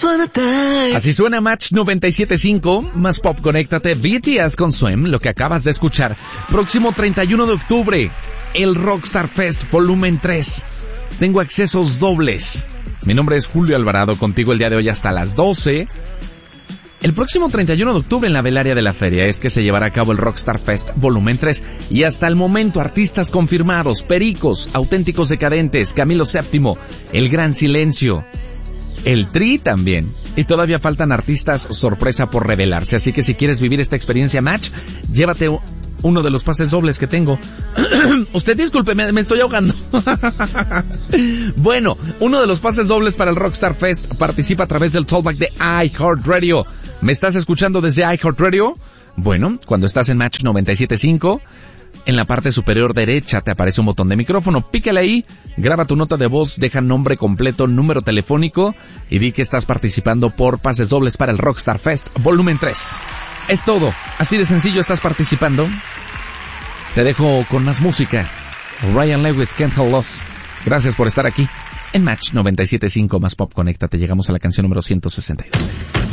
Así suena Match 97.5, más pop, conéctate, BTS con Swim, lo que acabas de escuchar. Próximo 31 de octubre, el Rockstar Fest Volumen 3. Tengo accesos dobles. Mi nombre es Julio Alvarado, contigo el día de hoy hasta las 12. El próximo 31 de octubre en la velaria de la feria es que se llevará a cabo el Rockstar Fest Volumen 3 y hasta el momento artistas confirmados: Pericos, Auténticos Decadentes, Camilo VII, El Gran Silencio, el Tri también. Y todavía faltan artistas sorpresa por revelarse, así que si quieres vivir esta experiencia Match, llévate uno de los pases dobles que tengo. Usted disculpe, me estoy ahogando. Bueno, uno de los pases dobles para el Rockstar Fest participa a través del Talkback de iHeartRadio. ¿Me estás escuchando desde iHeartRadio? Bueno, cuando estás en Match 97.5, en la parte superior derecha te aparece un botón de micrófono. Pícale ahí, graba tu nota de voz, deja nombre completo, número telefónico y di que estás participando por pases dobles para el Rockstar Fest Volumen 3. Es todo, así de sencillo estás participando. Te dejo con más música. Ryan Lewis, Can't Hold Us. Gracias por estar aquí en Match 97.5 más pop. Conéctate, llegamos a la canción número 162.